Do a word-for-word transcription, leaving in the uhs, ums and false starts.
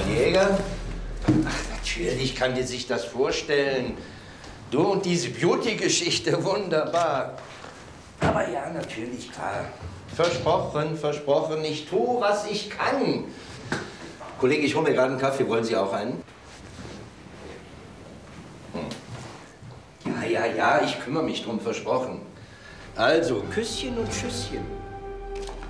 Jäger? Ach, natürlich kann dir sich das vorstellen. Du und diese Beauty-Geschichte, wunderbar. Aber ja, natürlich, klar. Versprochen, versprochen. Ich tue, was ich kann. Kollege, ich hole mir gerade einen Kaffee. Wollen Sie auch einen? Hm. Ja, ja, ja, ich kümmere mich drum, versprochen. Also, Küsschen und Tschüsschen.